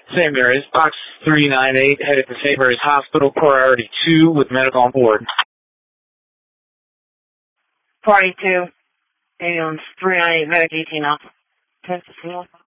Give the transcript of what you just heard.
St. Mary's, box 398, headed to St. Mary's Hospital, priority 2 with medical on board. Party 2, ambulance 398, medic 18 off.